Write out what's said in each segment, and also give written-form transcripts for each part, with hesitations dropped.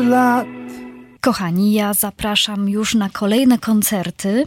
lat. Kochani, ja zapraszam już na kolejne koncerty.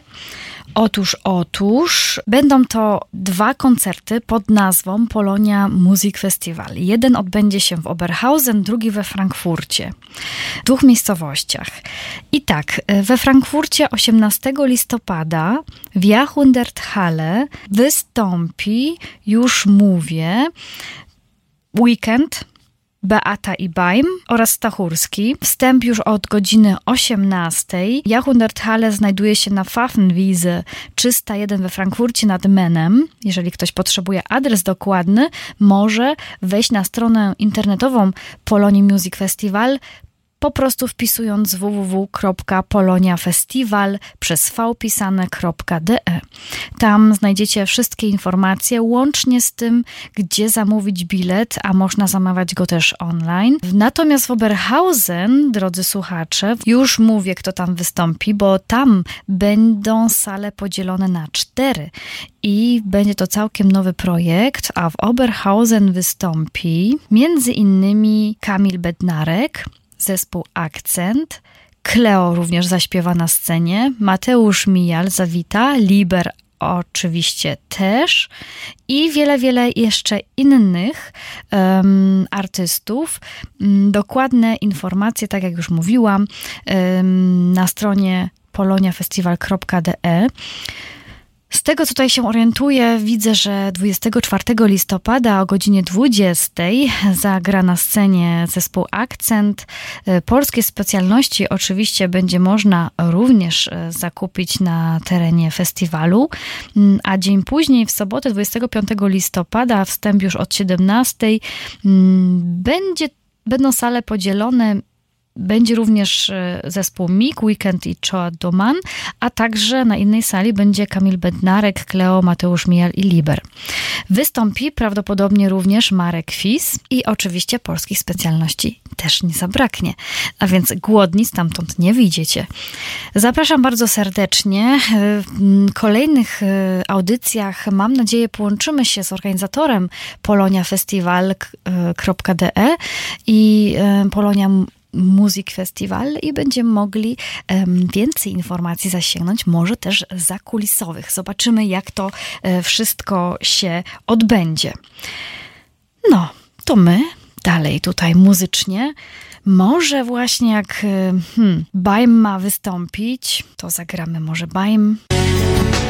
Otóż będą to 2 koncerty pod nazwą Polonia Music Festival. Jeden odbędzie się w Oberhausen, drugi we Frankfurcie. W 2 miejscowościach. I tak, we Frankfurcie 18 listopada w Jahrhunderthalle wystąpi, już mówię, Weekend, Beata i Baim oraz Stachurski. Wstęp już od godziny 18. Jahrhunderthalle znajduje się na Pfaffenwiese 301 we Frankfurcie nad Menem. Jeżeli ktoś potrzebuje adres dokładny, może wejść na stronę internetową Polonii Music Festival, po prostu wpisując www.poloniafestival przez vpisane.de. Tam znajdziecie wszystkie informacje, łącznie z tym, gdzie zamówić bilet, a można zamawiać go też online. Natomiast w Oberhausen, drodzy słuchacze, już mówię, kto tam wystąpi, bo tam będą sale podzielone na 4 i będzie to całkiem nowy projekt, a w Oberhausen wystąpi między innymi Kamil Bednarek, zespół Akcent, Kleo również zaśpiewa na scenie, Mateusz Mijal zawita, Liber oczywiście też i wiele jeszcze innych artystów. Dokładne informacje, tak jak już mówiłam, na stronie poloniafestival.de. Z tego, co tutaj się orientuję, widzę, że 24 listopada o godzinie 20 zagra na scenie zespół Akcent. Polskie specjalności oczywiście będzie można również zakupić na terenie festiwalu, a dzień później, w sobotę 25 listopada, wstęp już od 17, będą sale podzielone. Będzie również zespół MIG, Weekend i Choa Doman, a także na innej sali będzie Kamil Bednarek, Kleo, Mateusz Mijal i Liber. Wystąpi prawdopodobnie również Marek Fis i oczywiście polskich specjalności też nie zabraknie, a więc głodni stamtąd nie wyjdziecie. Zapraszam bardzo serdecznie. W kolejnych audycjach, mam nadzieję, połączymy się z organizatorem poloniafestival.de i Polonia Music Festival i będziemy mogli więcej informacji zasięgnąć, może też zakulisowych. Zobaczymy, jak to wszystko się odbędzie. No, to my dalej tutaj muzycznie. Może właśnie jak Baim ma wystąpić, to zagramy może Baim.